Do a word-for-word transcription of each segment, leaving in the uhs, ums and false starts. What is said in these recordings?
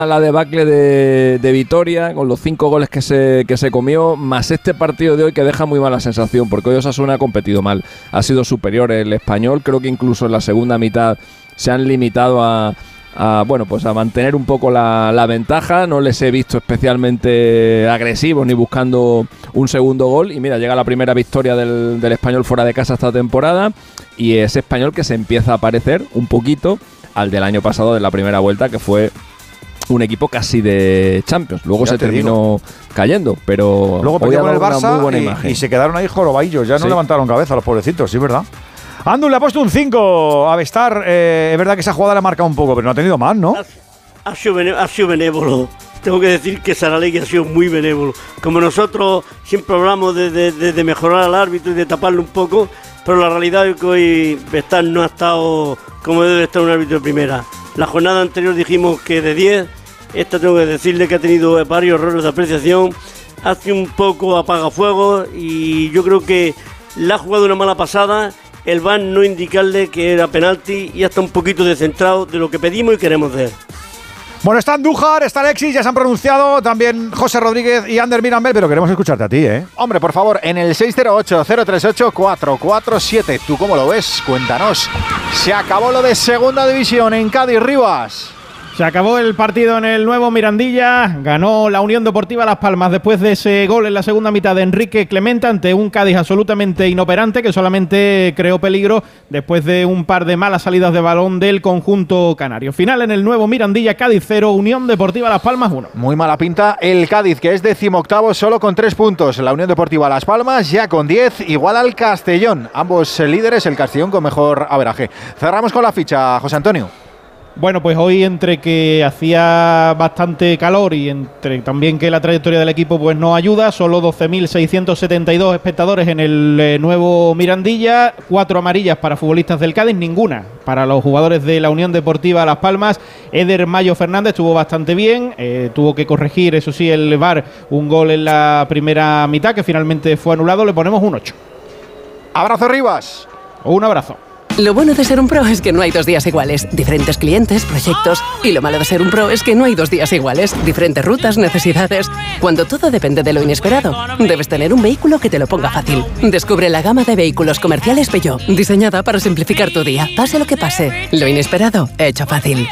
la debacle de, de Vitoria, con los cinco goles que se, que se comió, más este partido de hoy que deja muy mala sensación, porque hoy Osasuna ha competido mal, ha sido superior el Español, creo que incluso en la segunda mitad se han limitado a, a bueno, pues a mantener un poco la, la ventaja, no les he visto especialmente agresivos ni buscando un segundo gol, y mira, llega la primera victoria del, del Español fuera de casa esta temporada, y ese Español que se empieza a parecer un poquito al del año pasado de la primera vuelta, que fue un equipo casi de Champions. Luego ya se terminó digo. cayendo, pero luego perdió con el Barça muy buena y, imagen. y se quedaron ahí jorobadillos. Ya sí. No levantaron cabeza los pobrecitos, sí, ¿verdad? Andu le ha puesto un cinco a Bestar. Eh, es verdad que esa jugada le ha marcado un poco, pero no ha tenido más, ¿no? Ha, ha, sido, bené, ha sido benévolo. Tengo que decir que Saralegui ha sido muy benévolo. Como nosotros siempre hablamos de, de, de, de mejorar al árbitro y de taparlo un poco, pero la realidad es que hoy Bestar no ha estado como debe estar un árbitro de primera. La jornada anterior dijimos que de diez. Esta tengo que decirle que ha tenido varios errores de apreciación, hace un poco apagafuegos y yo creo que le ha jugado una mala pasada, el V A R no indicarle que era penalti y hasta un poquito descentrado de lo que pedimos y queremos ver. Bueno, está Andújar, está Alexis, ya se han pronunciado, también José Rodríguez y Ander Mirambel, pero queremos escucharte a ti, ¿eh? Hombre, por favor, en el seis cero ocho, cero tres ocho, cuatro cuatro siete, ¿tú cómo lo ves? Cuéntanos. Se acabó lo de Segunda División en Cádiz, Rivas. Se acabó el partido en el nuevo Mirandilla, ganó la Unión Deportiva Las Palmas después de ese gol en la segunda mitad de Enrique Clemente ante un Cádiz absolutamente inoperante que solamente creó peligro después de un par de malas salidas de balón del conjunto canario. Final en el nuevo Mirandilla, Cádiz cero, Unión Deportiva Las Palmas uno. Muy mala pinta el Cádiz, que es decimoctavo solo con tres puntos. La Unión Deportiva Las Palmas ya con diez, igual al Castellón. Ambos líderes, el Castellón con mejor averaje. Cerramos con la ficha, José Antonio. Bueno, pues hoy entre que hacía bastante calor y entre también que la trayectoria del equipo pues no ayuda, solo doce mil seiscientos setenta y dos espectadores en el eh, nuevo Mirandilla, cuatro amarillas para futbolistas del Cádiz, ninguna para los jugadores de la Unión Deportiva Las Palmas. Eder Mayo Fernández estuvo bastante bien, eh, tuvo que corregir, eso sí, el V A R, un gol en la primera mitad que finalmente fue anulado, le ponemos un ocho. Abrazo, Rivas. Un abrazo. Lo bueno de ser un pro es que no hay dos días iguales. Diferentes clientes, proyectos. Y lo malo de ser un pro es que no hay dos días iguales. Diferentes rutas, necesidades. Cuando todo depende de lo inesperado, debes tener un vehículo que te lo ponga fácil. Descubre la gama de vehículos comerciales Peugeot, diseñada para simplificar tu día. Pase lo que pase, lo inesperado, hecho fácil.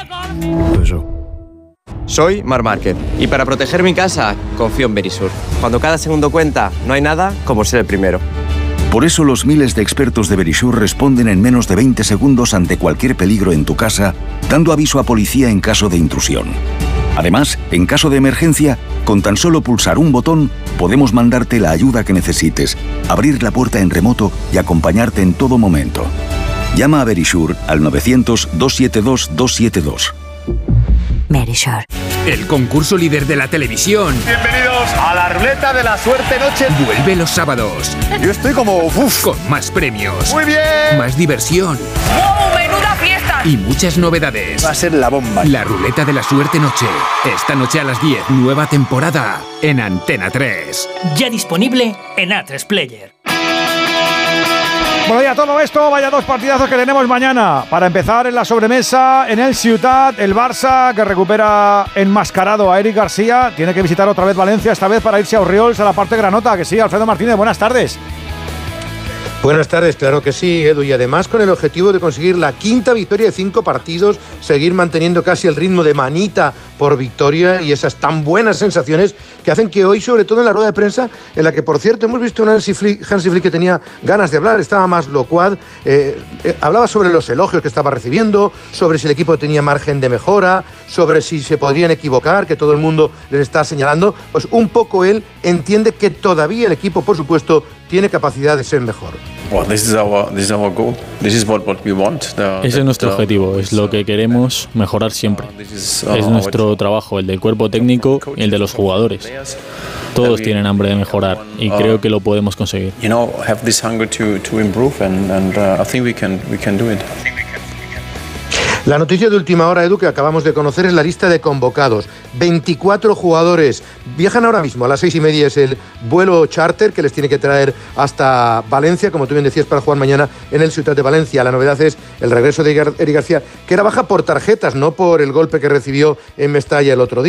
Soy Mar Márquez y para proteger mi casa confío en Verisur. Cuando cada segundo cuenta, no hay nada como ser el primero. Por eso los miles de expertos de Verisur responden en menos de veinte segundos ante cualquier peligro en tu casa, dando aviso a policía en caso de intrusión. Además, en caso de emergencia, con tan solo pulsar un botón, podemos mandarte la ayuda que necesites, abrir la puerta en remoto y acompañarte en todo momento. Llama a Verisur al novecientos, doscientos setenta y dos, doscientos setenta y dos. Verisur. El concurso líder de la televisión. Bienvenidos a la ruleta de la suerte noche. Vuelve los sábados. Yo estoy como uf. Con más premios. Muy bien. Más diversión. ¡Wow! ¡Menuda fiesta! Y muchas novedades. Va a ser la bomba. La ruleta de la suerte noche. Esta noche a las diez. Nueva temporada. En Antena tres. Ya disponible en A tres Player. Bueno, ya todo esto, vaya dos partidazos que tenemos mañana. Para empezar, en la sobremesa, en el Ciutat, el Barça, que recupera enmascarado a Eric García. Tiene que visitar otra vez Valencia, esta vez para irse a Orriols, a la parte granota. Que sí, Alfredo Martínez, buenas tardes. Buenas tardes, claro que sí, Edu, y además con el objetivo de conseguir la quinta victoria de cinco partidos, seguir manteniendo casi el ritmo de manita por victoria y esas tan buenas sensaciones que hacen que hoy, sobre todo en la rueda de prensa, en la que, por cierto, hemos visto a Hansi Flick, Hansi Flick que tenía ganas de hablar, estaba más locuaz, eh, eh, hablaba sobre los elogios que estaba recibiendo, sobre si el equipo tenía margen de mejora, sobre si se podrían equivocar, que todo el mundo les está señalando, pues un poco él entiende que todavía el equipo, por supuesto, tiene capacidad de ser mejor. Well, this is our, this is our goal. This is what, what we want. The, Ese es nuestro objetivo, es lo que queremos mejorar siempre. Es nuestro trabajo, el del cuerpo técnico y el de los jugadores. Todos tienen hambre de mejorar y creo que lo podemos conseguir. You know, have this hunger to to improve and and uh, I think we can we can do it. La noticia de última hora, Edu, que acabamos de conocer es la lista de convocados. veinticuatro jugadores viajan ahora mismo. A las seis y media es el vuelo charter que les tiene que traer hasta Valencia, como tú bien decías, para jugar mañana en el Ciutat de Valencia. La novedad es el regreso de Eric García, que era baja por tarjetas, no por el golpe que recibió en Mestalla el otro día.